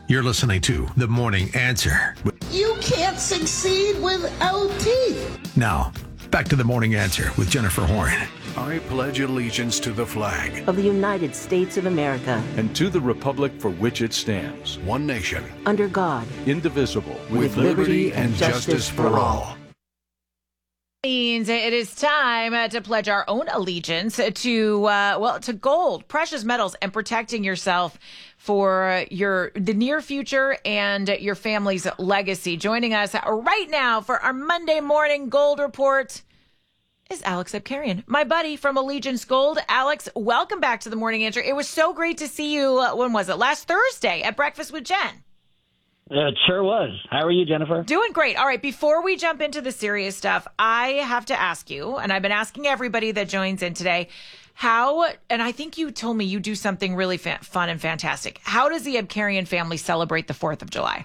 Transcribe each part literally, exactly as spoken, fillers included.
You're listening to The Morning Answer. You can't succeed without teeth. Now, back to The Morning Answer with Jennifer Horn. I pledge allegiance to the flag of the United States of America and to the republic for which it stands, one nation, under God, indivisible, with, with liberty and justice for all. Means it is time uh, to pledge our own allegiance to uh, well to gold, precious metals, and protecting yourself for your the near future and your family's legacy. Joining us right now for our Monday morning gold report is Alex Abkarian, my buddy from Allegiance Gold. Alex, welcome back to the Morning Answer. It was so great to see you. Uh, when was it? Last Thursday at Breakfast with Jen. Uh, it sure was. How are you, Jennifer? Doing great. All right, before we jump into the serious stuff, I have to ask you, and I've been asking everybody that joins in today, how, and I think you told me you do something really fa- fun and fantastic. How does the Abkarian family celebrate the fourth of July?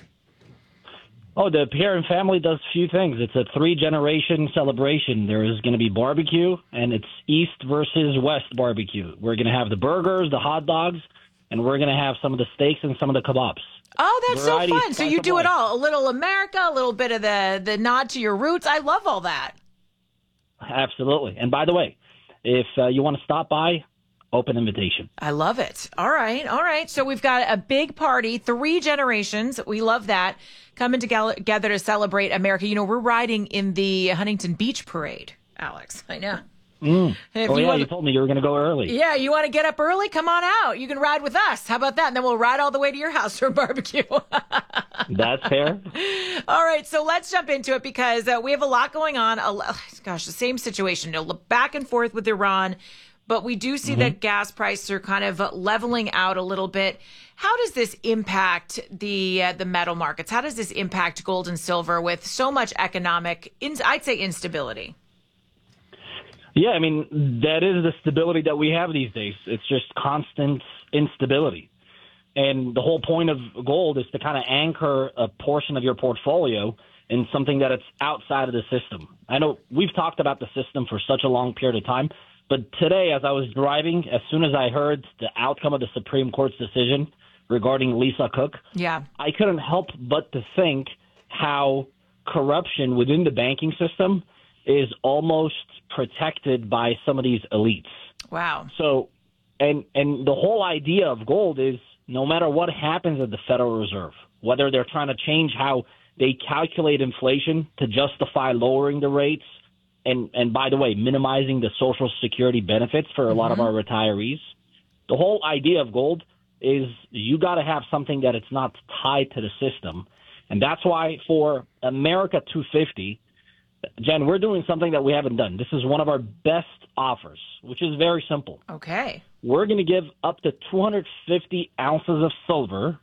Oh, the Abkarian family does a few things. It's a three-generation celebration. There is going to be barbecue, and it's East versus West barbecue. We're going to have the burgers, the hot dogs, and we're going to have some of the steaks and some of the kebabs. Oh, that's Variety so fun. So you do it all. A little America, a little bit of the, the nod to your roots. I love all that. Absolutely. And by the way, if uh, you want to stop by, open invitation. I love it. All right. All right. So we've got a big party, three generations. We love that. Coming together to celebrate America. You know, we're riding in the Huntington Beach Parade, Alex. I know. Mm. If oh, you yeah, wanna, you told me you were going to go early. Yeah, you want to get up early? Come on out. You can ride with us. How about that? And then we'll ride all the way to your house for a barbecue. That's fair. All right, so let's jump into it because uh, we have a lot going on. Uh, gosh, the same situation. You know, back and forth with Iran, but we do see mm-hmm. that gas prices are kind of leveling out a little bit. How does this impact the uh, the metal markets? How does this impact gold and silver with so much economic, in, I'd say, instability? Yeah, I mean, that is the stability that we have these days. It's just constant instability. And the whole point of gold is to kind of anchor a portion of your portfolio in something that it's outside of the system. I know we've talked about the system for such a long period of time, but today as I was driving, as soon as I heard the outcome of the Supreme Court's decision regarding Lisa Cook, yeah, I couldn't help but to think how corruption within the banking system is almost protected by some of these elites. Wow. So, and and the whole idea of gold is no matter what happens at the Federal Reserve, whether they're trying to change how they calculate inflation to justify lowering the rates, and, and by the way, minimizing the Social Security benefits for a mm-hmm. lot of our retirees, the whole idea of gold is you got to have something that it's not tied to the system. And that's why for America two fifty, Jen, we're doing something that we haven't done. This is one of our best offers, which is very simple. Okay. We're going to give up to two hundred fifty ounces of silver,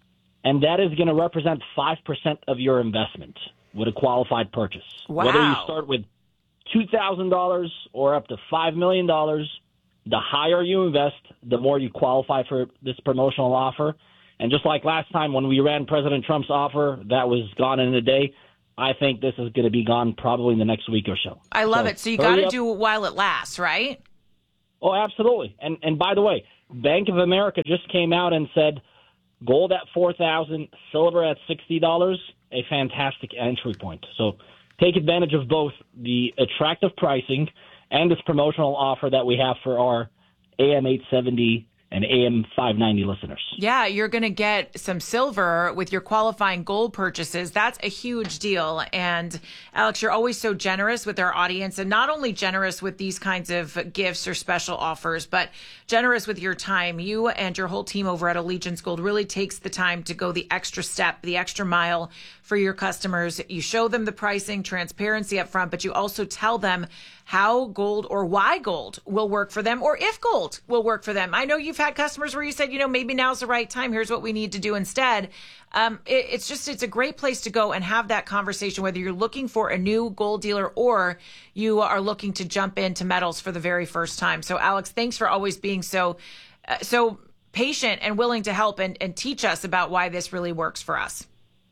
and that is going to represent five percent of your investment with a qualified purchase. Wow. Whether you start with two thousand dollars or up to five million dollars, the higher you invest, the more you qualify for this promotional offer. And just like last time when we ran President Trump's offer, that was gone in a day. I think this is going to be gone probably in the next week or so. I love so, it. So you got to do it while it lasts, right? Oh, absolutely. And and by the way, Bank of America just came out and said gold at four thousand dollars, silver at sixty dollars, a fantastic entry point. So take advantage of both the attractive pricing and this promotional offer that we have for our A M eight seventy and A M five ninety listeners. Yeah, you're going to get some silver with your qualifying gold purchases. That's a huge deal. And Alex, you're always so generous with our audience, and not only generous with these kinds of gifts or special offers, but generous with your time. You and your whole team over at Allegiance Gold really takes the time to go the extra step, the extra mile for your customers. You show them the pricing, transparency up front, but you also tell them how gold or why gold will work for them, or if gold will work for them. I know you've had customers where you said, you know, maybe now's the right time. Here's what we need to do instead. Um, it, it's just, it's a great place to go and have that conversation, whether you're looking for a new gold dealer or you are looking to jump into metals for the very first time. So Alex, thanks for always being so, uh, so patient and willing to help and, and teach us about why this really works for us.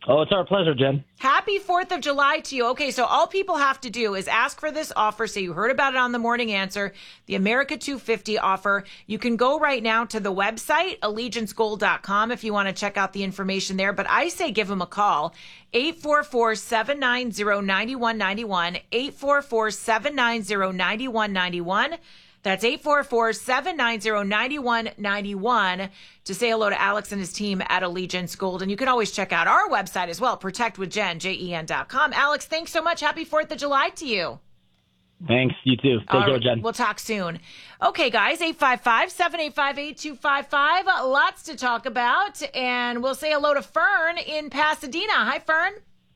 Oh, it's our pleasure, Jen. Happy fourth of July to you. Okay, so all people have to do is ask for this offer. Say you heard about it on the Morning Answer, the America two fifty offer. You can go right now to the website, allegiance gold dot com, if you want to check out the information there. But I say give them a call, eight four four, seven nine zero, nine one nine one, eight four four, seven nine zero, nine one nine one. That's eight four four, seven nine zero, nine one nine one to say hello to Alex and his team at Allegiance Gold. And you can always check out our website as well, protect with jen, J E N dot com. Alex, thanks so much. Happy fourth of July to you. Thanks. You too. Take All care, right, Jen. We'll talk soon. Okay, guys, eight five five, seven eight five, eight two five five. Lots to talk about. And we'll say hello to Fern in Pasadena. Hi, Fern.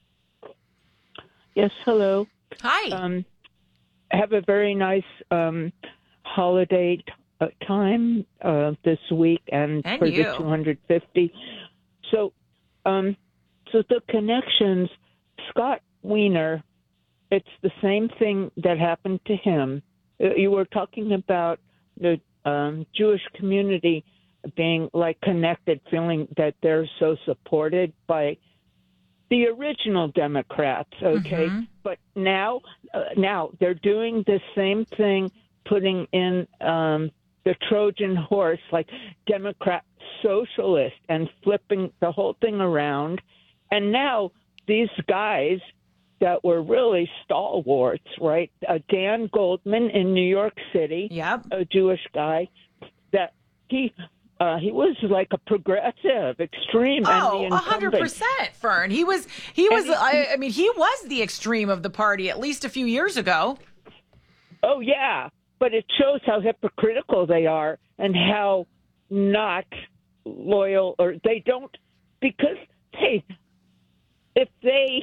Yes, hello. Hi. Um, have a very nice um, holiday t- uh, time uh, this week and, And for you. the two hundred fifty. So, um, so the connections, Scott Wiener, it's the same thing that happened to him. Uh, You were talking about the um, Jewish community being like connected, feeling that they're so supported by the original Democrats, okay? Mm-hmm. But now, uh, now they're doing the same thing, putting in um, the Trojan horse, like Democrat socialist, and flipping the whole thing around. And now these guys that were really stalwarts, right? Uh, Dan Goldman in New York City, Yep. a Jewish guy, that he uh, he was like a progressive, extreme, Oh, and the a hundred incumbent. percent, Fern. He was, he was, And he- I, I mean, he was the extreme of the party at least a few years ago. Oh, yeah. But it shows how hypocritical they are and how not loyal, or they don't, because, hey, if they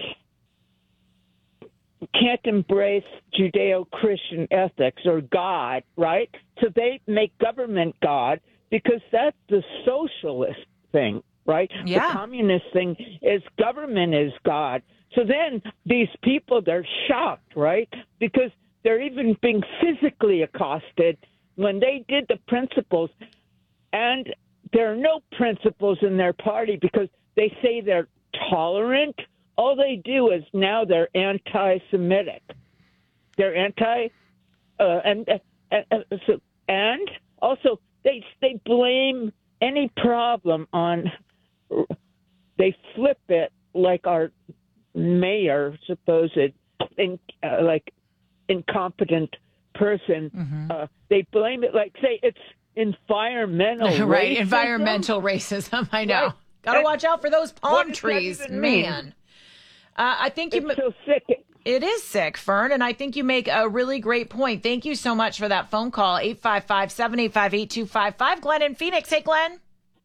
can't embrace Judeo-Christian ethics or God, right? So they make government God because that's the socialist thing, right? Yeah. The communist thing is government is God. So then these people, they're shocked, right? Because they're even being physically accosted when they did the principles. And there are no principles in their party because they say they're tolerant. All they do is now they're anti-Semitic. They're anti, uh, and uh, uh, so, and also they they blame any problem on. They flip it like our mayor, supposed in, uh, like incompetent person. Mm-hmm. Uh, they blame it like say it's environmental, Right, racism. environmental racism. I know. Right. Got to And watch out for those what palm does that trees, even mean? man. Uh, I think you. It's so sick. It is sick, Fern, and I think you make a really great point. Thank you so much for that phone call. eight five five, seven eight five, eight two five five. Glenn in Phoenix. Hey, Glenn.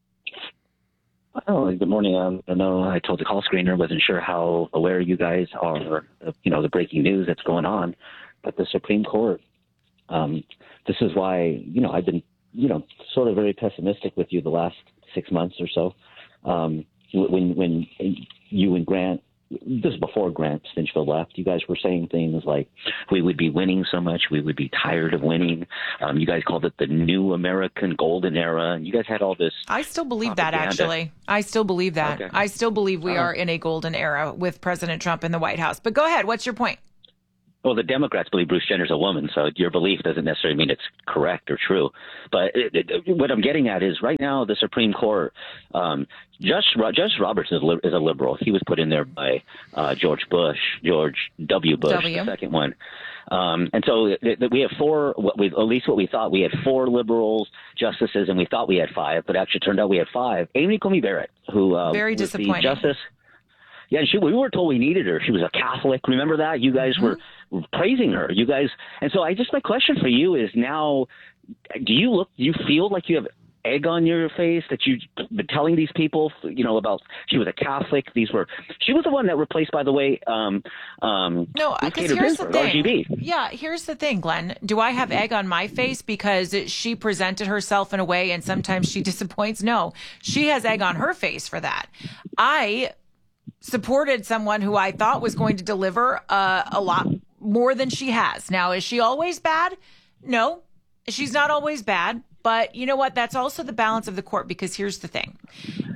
Oh, good morning. Um, I know I told the call screener, wasn't sure how aware you guys are of, you know, the breaking news that's going on. But the Supreme Court, um, this is why, you know, I've been, you know, sort of very pessimistic with you the last six months or so. Um, when when you and Grant, this is before Grant Stinchfield left, you guys were saying things like we would be winning so much, we would be tired of winning. Um, you guys called it the new American golden era. And you guys had all this. I still believe that, propaganda. actually. I still believe that. Okay. I still believe we Uh-huh. are in a golden era with President Trump in the White House. But go ahead. What's your point? Well, the Democrats believe Bruce Jenner's a woman, so your belief doesn't necessarily mean it's correct or true. But it, it, what I'm getting at is right now the Supreme Court, um, Judge, Judge Roberts is, li- is a liberal. He was put in there by uh, George Bush, George W. Bush, W. the second one. Um, and so it, it, we have four, what we, at least what we thought, we had four liberals justices, and we thought we had five, but actually it turned out we had five. Amy Coney Barrett, who uh, Very was the disappointing. justice. Yeah, she, we were told we needed her. She was a Catholic. Remember that? You guys were praising her. You guys, and so I just my question for you is now: do you look? Do you feel like you have egg on your face that you've been telling these people? You know about she was a Catholic. These were. She was the one that replaced, by the way. Um, um, No, Ruth because Bader here's the Ginsburg, thing. R G B. Yeah, here's the thing, Glenn. Do I have egg on my face because she presented herself in a way and sometimes she disappoints? No, she has egg on her face for that. I supported someone who I thought was going to deliver uh, a lot more than she has. Now, is she always bad? No, she's not always bad. But you know what? That's also the balance of the court, because here's the thing.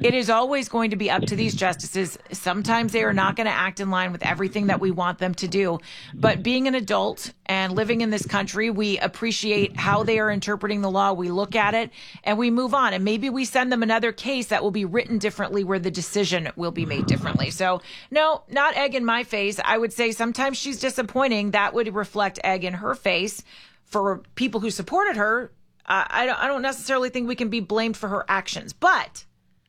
It is always going to be up to these justices. Sometimes they are not going to act in line with everything that we want them to do. But being an adult and living in this country, we appreciate how they are interpreting the law. We look at it and we move on. And maybe we send them another case that will be written differently where the decision will be made differently. So no, not egg in my face. I would say sometimes she's disappointing. That would reflect egg in her face. For people who supported her, uh, I, don't, I don't necessarily think we can be blamed for her actions. But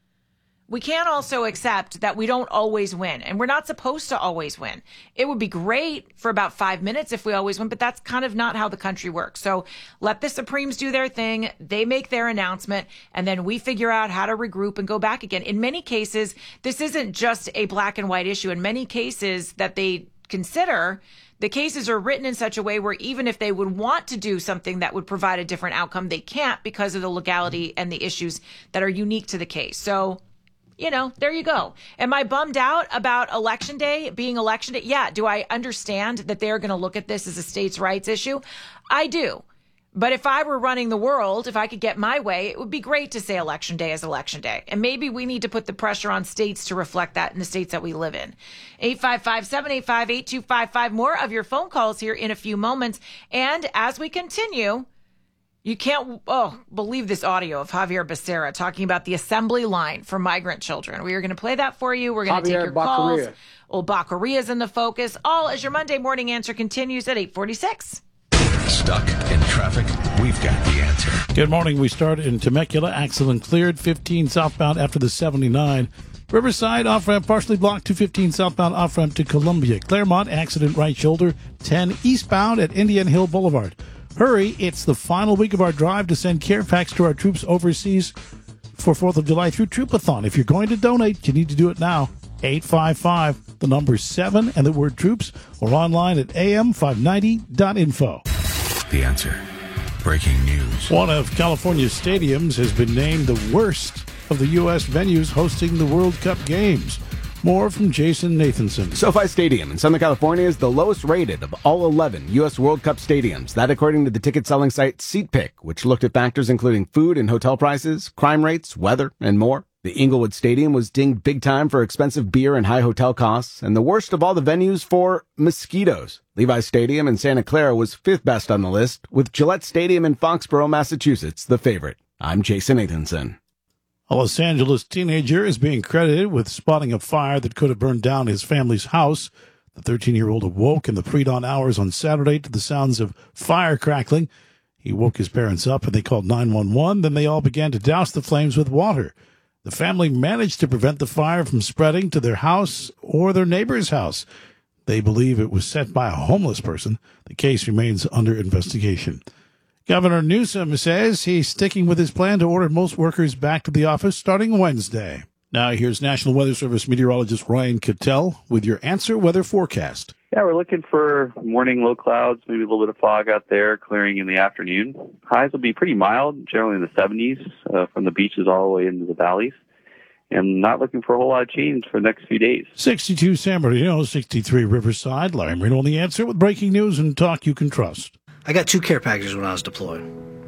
we can also accept that we don't always win, and we're not supposed to always win. It would be great for about five minutes if we always win, but that's kind of not how the country works. So let the Supremes do their thing. They make their announcement, and then we figure out how to regroup and go back again. In many cases, this isn't just a black and white issue. In many cases that they consider, the cases are written in such a way where even if they would want to do something that would provide a different outcome, they can't because of the legality and the issues that are unique to the case. So, you know, there you go. Am I bummed out about Election Day being Election Day? Yeah. Do I understand that they're going to look at this as a states' rights issue? I do. But if I were running the world, if I could get my way, it would be great to say Election Day as Election Day. And maybe we need to put the pressure on states to reflect that in the states that we live in. eight five five, seven eight five, eight two five five. More of your phone calls here in a few moments. And as we continue, you can't oh believe this audio of Javier Becerra talking about the assembly line for migrant children. We are going to play that for you. We're going to take your calls. Old Bacaria's in the focus. All as your Monday morning answer continues at eight forty-six. Stuck in traffic? We've got the answer. Good morning. We start in Temecula. Accident cleared. fifteen southbound after the seventy-nine. Riverside off-ramp partially blocked. two fifteen southbound off-ramp to Columbia. Claremont accident right shoulder. ten eastbound at Indian Hill Boulevard. Hurry, it's the final week of our drive to send care packs to our troops overseas for fourth of July through Troopathon. If you're going to donate, you need to do it now. eight five five, the number seven, and the word troops, or online at a m five ninety dot info. The answer. Breaking news. One of California's stadiums has been named the worst of the U S venues hosting the World Cup games. More from Jason Nathanson. SoFi Stadium in Southern California is the lowest rated of all eleven U S World Cup stadiums. That according to the ticket-selling site SeatPick, which looked at factors including food and hotel prices, crime rates, weather, and more. The Inglewood Stadium was dinged big time for expensive beer and high hotel costs, and the worst of all the venues for mosquitoes. Levi's Stadium in Santa Clara was fifth best on the list, with Gillette Stadium in Foxborough, Massachusetts, the favorite. I'm Jason Nathanson. A Los Angeles teenager is being credited with spotting a fire that could have burned down his family's house. The thirteen-year-old awoke in the pre-dawn hours on Saturday to the sounds of fire crackling. He woke his parents up and they called nine one one. Then they all began to douse the flames with water. The family managed to prevent the fire from spreading to their house or their neighbor's house. They believe it was set by a homeless person. The case remains under investigation. Governor Newsom says he's sticking with his plan to order most workers back to the office starting Wednesday. Now here's National Weather Service meteorologist Ryan Cattell with your answer weather forecast. Yeah, we're looking for morning low clouds, maybe a little bit of fog out there, clearing in the afternoon. Highs will be pretty mild, generally in the seventies, uh, from the beaches all the way into the valleys. And not looking for a whole lot of change for the next few days. sixty-two San Bernardino, sixty-three Riverside. Larry Marino on the answer with breaking news and talk you can trust. I got two care packages when I was deployed.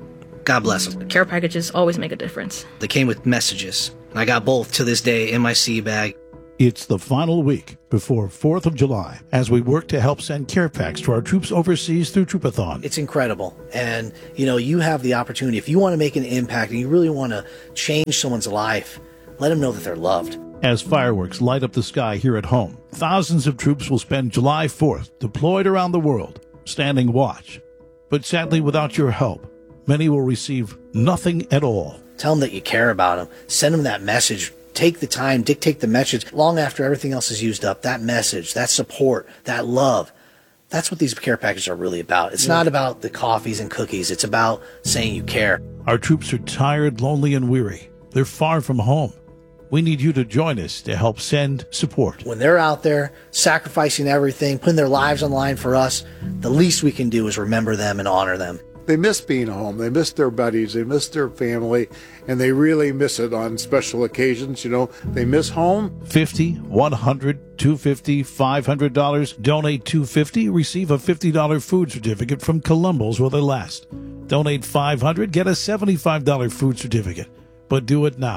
God bless them. Care packages always make a difference. They came with messages. I got both to this day in my sea bag. It's the final week before fourth of July as we work to help send care packs to our troops overseas through Troopathon. It's incredible. And, you know, you have the opportunity. If you want to make an impact and you really want to change someone's life, let them know that they're loved. As fireworks light up the sky here at home, thousands of troops will spend July fourth deployed around the world, standing watch. But sadly, without your help, many will receive nothing at all. Tell them that you care about them. Send them that message. Take the time, dictate the message long after everything else is used up. That message, that support, that love. That's what these care packages are really about. It's yeah. not about the coffees and cookies. It's about saying you care. Our troops are tired, lonely, and weary. They're far from home. We need you to join us to help send support. When they're out there sacrificing everything, putting their lives on the line for us, the least we can do is remember them and honor them. They miss being home. They miss their buddies. They miss their family, and they really miss it on special occasions. You know, they miss home. fifty, one hundred, two hundred fifty dollars, five hundred dollars. Donate two hundred fifty dollars, receive a fifty dollars food certificate from Columbus while they last. Donate five hundred dollars, get a seventy-five dollars food certificate. But do it now.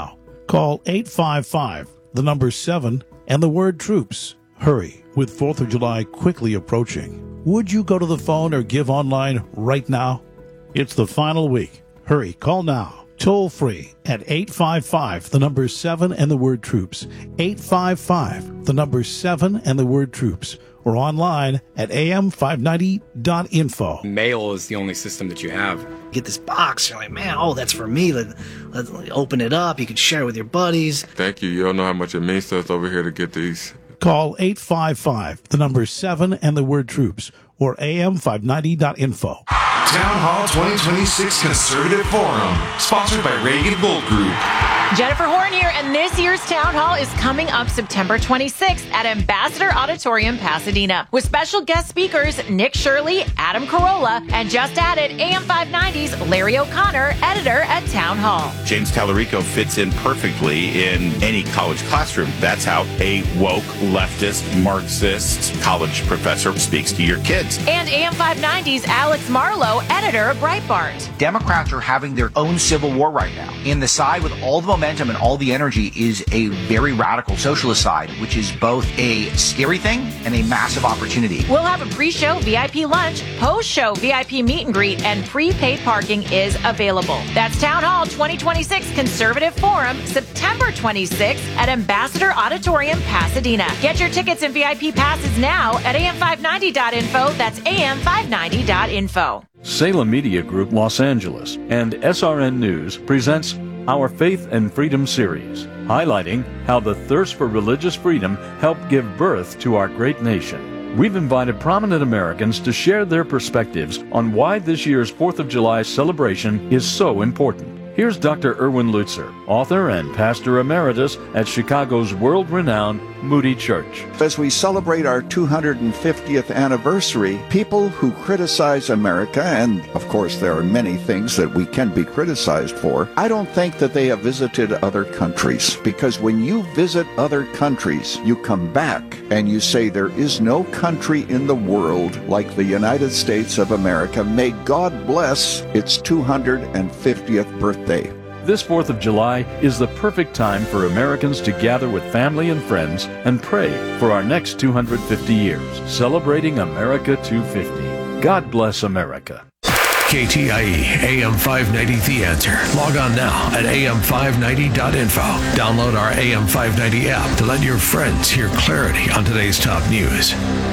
Call eight five five, the number seven, and the word troops. Hurry, with fourth of July quickly approaching. Would you go to the phone or give online right now? It's the final week. Hurry, call now. Toll free at eight five five, the number seven, and the word troops. eight five five, the number seven, and the word troops. Or online at A M five ninety dot info. Mail is the only system that you have. Get this box, you're like, man, oh, that's for me. Let, let, let open it up. You can share it with your buddies. Thank you. You don't know how much it means to us over here to get these. Call eight five five, the number seven, and the word troops. Or A M five ninety dot info. Town Hall twenty twenty-six Conservative Forum, sponsored by Reagan Gold Group. Jennifer Horn here, and this year's Town Hall is coming up September twenty-sixth at Ambassador Auditorium, Pasadena, with special guest speakers Nick Shirley, Adam Carolla, and just added A M five ninety's Larry O'Connor, editor at Town Hall. James Tallarico fits in perfectly in any college classroom. That's how a woke, leftist, Marxist college professor speaks to your kids. And A M five ninety's Alex Marlowe, editor of Breitbart. Democrats are having their own civil war right now. In the side with all the momentum and all the energy is a very radical socialist side, which is both a scary thing and a massive opportunity. We'll have a pre-show V I P lunch, post-show V I P meet and greet, and prepaid parking is available. That's Town Hall twenty twenty-six Conservative Forum, September twenty-sixth at Ambassador Auditorium, Pasadena. Get your tickets and V I P passes now at A M five ninety dot info. That's A M five ninety dot info. Salem Media Group Los Angeles and S R N News presents our Faith and Freedom series, highlighting how the thirst for religious freedom helped give birth to our great nation. We've invited prominent Americans to share their perspectives on why this year's fourth of July celebration is so important. Here's Doctor Erwin Lutzer, author and pastor emeritus at Chicago's world-renowned Moody Church. As we celebrate our two hundred fiftieth anniversary, people who criticize America, and of course there are many things that we can be criticized for, I don't think that they have visited other countries. Because when you visit other countries, you come back and you say there is no country in the world like the United States of America. May God bless its two hundred fiftieth birthday. This fourth of July is the perfect time for Americans to gather with family and friends and pray for our next two hundred fifty years, celebrating America two fifty. God bless America. K T I E A M five ninety The Answer. Log on now at A M five ninety dot info. Download our A M five ninety app to let your friends hear clarity on today's top news.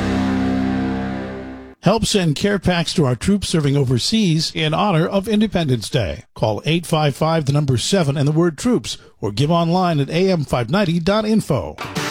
Help send care packs to our troops serving overseas in honor of Independence Day. Call eight five five, the number seven, and the word troops, or give online at A M five ninety dot info.